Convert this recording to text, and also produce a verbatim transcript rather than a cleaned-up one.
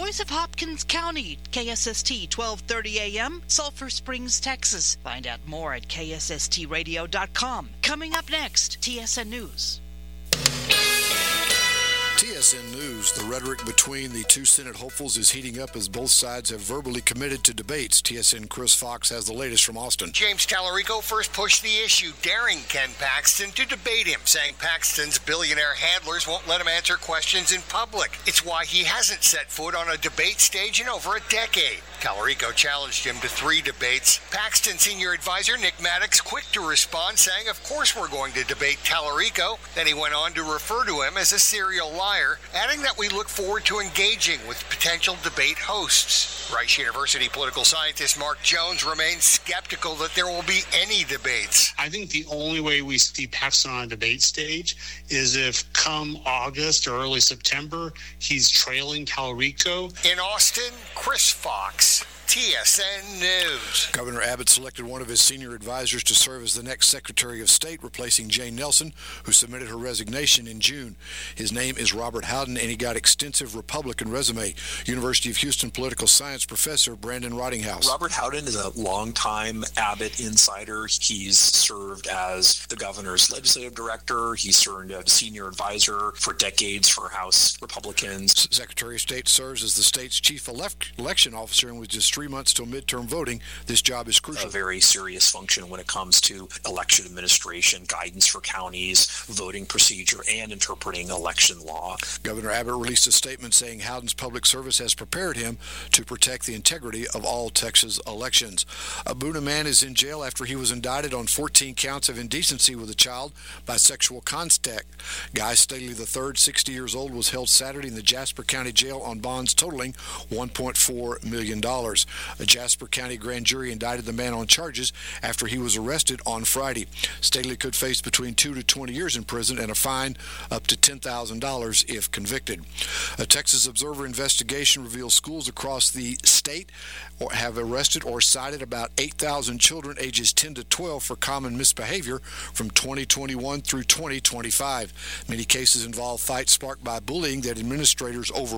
voice of Hopkins County, K S S T twelve thirty A M, Sulphur Springs, Texas. Find out more at K S S T radio dot com. Coming up next, T S N News. T S N News, the rhetoric between the two Senate hopefuls is heating up as both sides have verbally committed to debates. T S N Chris Fox has the latest from Austin. James Tallarico first pushed the issue, daring Ken Paxton to debate him, saying Paxton's billionaire handlers won't let him answer questions in public. It's why he hasn't set foot on a debate stage in over a decade. Tallarico challenged him to three debates. Paxton senior advisor Nick Maddox quick to respond, saying, of course we're going to debate Tallarico. Then he went on to refer to him as a serial liar, adding that we look forward to engaging with potential debate hosts. Rice University political scientist Mark Jones remains skeptical that there will be any debates. I think the only way we see Paxton on a debate stage is if come August or early September, he's trailing Tallarico. In Austin, Chris Fox, T S N News. Governor Abbott selected one of his senior advisors to serve as the next Secretary of State, replacing Jane Nelson, who submitted her resignation in June. His name is Robert Howden, and he got extensive Republican resume. University of Houston political science professor Brandon Rottinghouse. Robert Howden is a longtime Abbott insider. He's served as the governor's legislative director. He served as senior advisor for decades for House Republicans. Secretary of State serves as the state's chief elect- election officer, and with just three months till midterm voting, this job is crucial. A very serious function when it comes to election administration, guidance for counties, voting procedure, and interpreting election law. Governor Abbott released a statement saying Howden's public service has prepared him to protect the integrity of all Texas elections. A Boone man is in jail after he was indicted on fourteen counts of indecency with a child by sexual contact. Guy Staley the third, sixty years old, was held Saturday in the Jasper County Jail on bonds totaling one point four million dollars. A Jasper County grand jury indicted the man on charges after he was arrested on Friday. Staley could face between two to twenty years in prison and a fine up to ten thousand dollars if convicted. A Texas Observer investigation reveals schools across the state have arrested or cited about eight thousand children ages ten to twelve for common misbehavior from twenty twenty-one through twenty twenty-five. Many cases involve fights sparked by bullying that administrators over